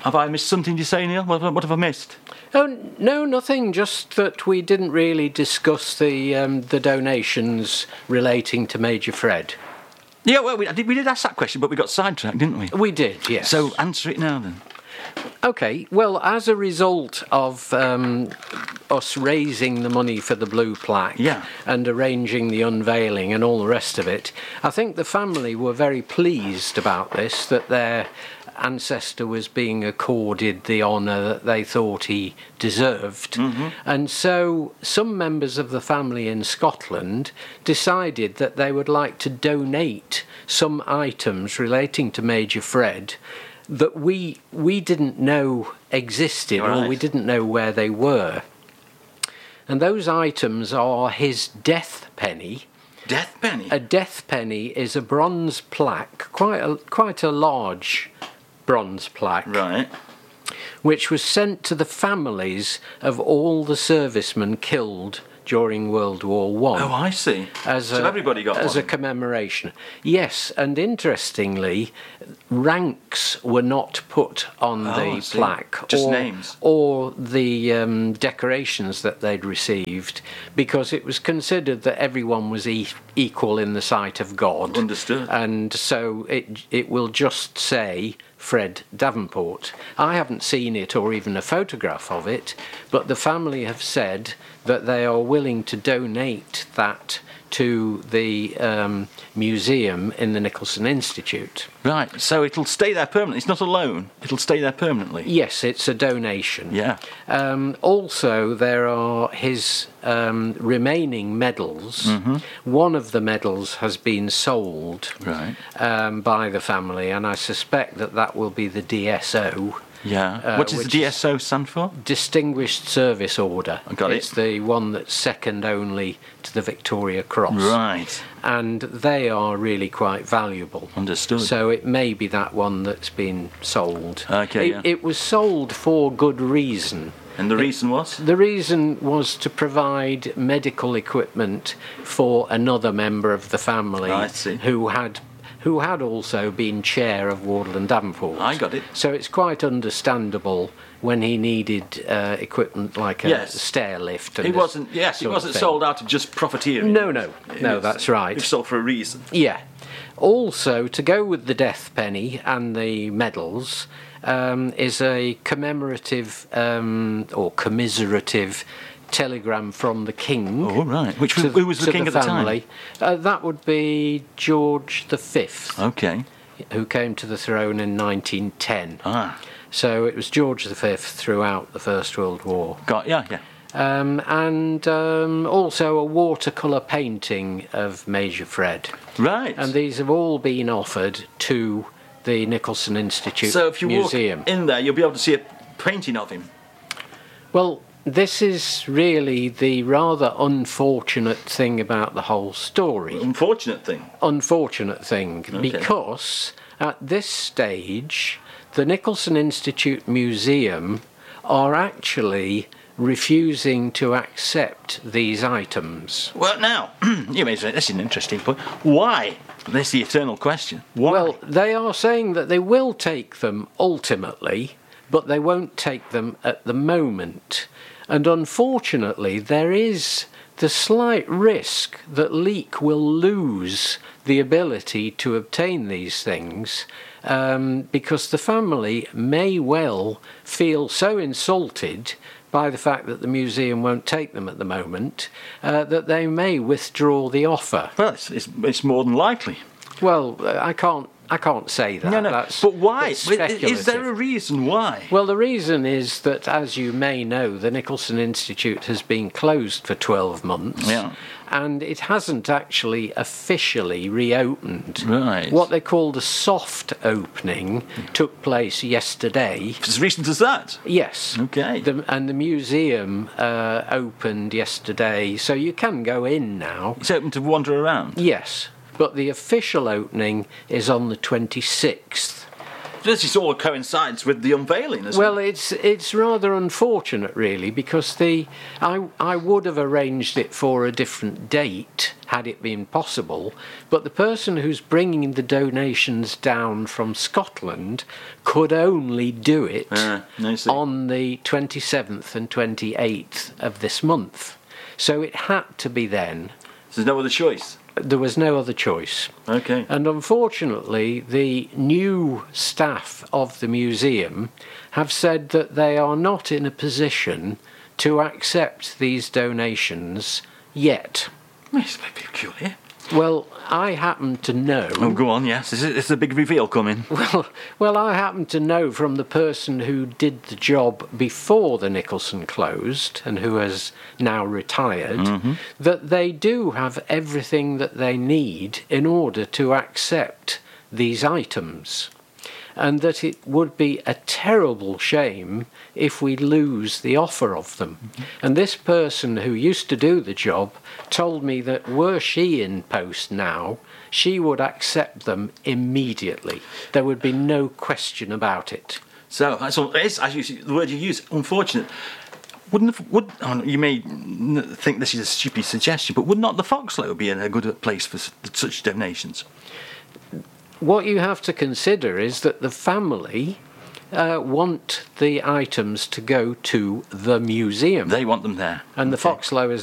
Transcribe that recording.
Have I missed something to say, Neil? What have I missed? Oh, no, nothing. Just that we didn't really discuss the donations relating to Major Fred. Yeah, well, we did ask that question, but we got sidetracked, didn't we? We did, yes. So answer it now, then. OK, well, as a result of us raising the money for the blue plaque and arranging the unveiling and all the rest of it, I think the family were very pleased about this, that their ancestor was being accorded the honour that they thought he deserved. Mm-hmm. And so some members of the family in Scotland decided that they would like to donate some items relating to Major Fred that we didn't know existed, or we didn't know where they were. And those items are his death penny. Death penny? A death penny is a bronze plaque, quite a large bronze plaque. Right. Which was sent to the families of all the servicemen killed during World War One. Oh, I see. So everybody got as one. a commemoration. Yes, and interestingly, ranks were not put on the plaque. Just names. Or the decorations that they'd received, because it was considered that everyone was equal in the sight of God. Understood. And so it will just say Fred Davenport. I haven't seen it or even a photograph of it, but the family have said that they are willing to donate that to the museum in the Nicholson Institute. Right, so it'll stay there permanently. It's not a loan, it'll stay there permanently. Yes, it's a donation. Yeah. Also, there are his remaining medals. Mm-hmm. One of the medals has been sold by the family, and I suspect that will be the DSO. Yeah. What does the DSO stand for? Distinguished Service Order. I got it. It's the one that's second only to the Victoria Cross. Right. And they are really quite valuable. Understood. So it may be that one that's been sold. Okay. It was sold for good reason. And the reason was? The reason was to provide medical equipment for another member of the family who had also been chair of Wardle and Davenport. I got it. So it's quite understandable when he needed equipment like a stair lift. And he wasn't sold out of just profiteering. No, that's right. He was sold for a reason. Yeah. Also, to go with the death penny and the medals is a commemorative or commiserative telegram from the king. Oh, right. Who was the king at the time? That would be George V. Okay. Who came to the throne in 1910. Ah. So it was George V throughout the First World War. Yeah. And also a watercolour painting of Major Fred. Right. And these have all been offered to the Nicholson Institute Museum. So if you walk in there, you'll be able to see a painting of him. Well, this is really the rather unfortunate thing about the whole story. Unfortunate thing? Unfortunate thing, okay. Because at this stage, the Nicholson Institute Museum are actually refusing to accept these items. Well, now, you may say, this is an interesting point. Why? That's the eternal question. Why? Well, they are saying that they will take them ultimately, but they won't take them at the moment. And unfortunately, there is the slight risk that Leek will lose the ability to obtain these things because the family may well feel so insulted by the fact that the museum won't take them at the moment that they may withdraw the offer. Well, it's more than likely. Well, I can't say that. No. That's, but why? Is there a reason why? Well, the reason is that, as you may know, the Nicholson Institute has been closed for 12 months. Yeah. And it hasn't actually officially reopened. Right. What they called a soft opening took place yesterday. As recent as that? Yes. Okay. And the museum opened yesterday, so you can go in now. It's open to wander around? Yes. But the official opening is on the 26th. this all coincides with the unveiling, isn't Well, it? it's rather unfortunate, really, because I would have arranged it for a different date had it been possible, but the person who's bringing the donations down from Scotland could only do it on the 27th and 28th of this month. So it had to be then. So there's no other choice? There was no other choice. Okay. And unfortunately, the new staff of the museum have said that they are not in a position to accept these donations yet. It's a bit peculiar. Well, I happen to know... Oh, go on, yes. Is a big reveal coming? Well, I happen to know from the person who did the job before the Nicholson closed and who has now retired, that they do have everything that they need in order to accept these items. And that it would be a terrible shame if we lose the offer of them. And this person who used to do the job told me that were she in post now, she would accept them immediately. There would be no question about it. So, it's, as you see, the word you use, unfortunate. You may think this is a stupid suggestion, but would not the Foxlow be in a good place for such donations? What you have to consider is that the family want the items to go to the museum. They want them there. And the Foxlow is